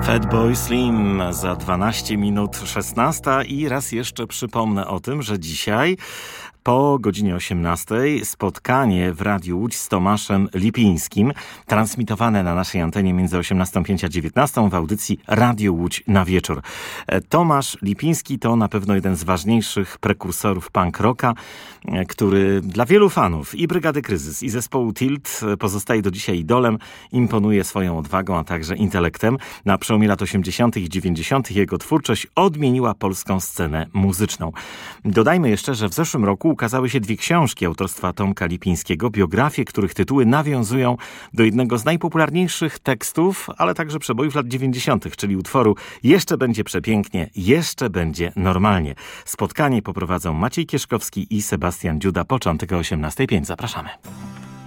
Fatboy Slim za 12 minut 16 i raz jeszcze przypomnę o tym, że dzisiaj po godzinie 18 spotkanie w Radiu Łódź z Tomaszem Lipińskim, transmitowane na naszej antenie między 18:05 a 19 w audycji Radio Łódź na wieczór. Tomasz Lipiński to na pewno jeden z ważniejszych prekursorów punk rocka, który dla wielu fanów i Brygady Kryzys, i zespołu Tilt pozostaje do dzisiaj idolem, imponuje swoją odwagą, a także intelektem. Na przełomie lat 80. i 90. jego twórczość odmieniła polską scenę muzyczną. Dodajmy jeszcze, że w zeszłym roku ukazały się 2 książki autorstwa Tomka Lipińskiego, biografie, których tytuły nawiązują do jednego z najpopularniejszych tekstów, ale także przebojów lat 90., czyli utworu Jeszcze będzie przepięknie, jeszcze będzie normalnie. Spotkanie poprowadzą Maciej Kieszkowski i Sebastian Dziuda. Początek o 18:05. Zapraszamy.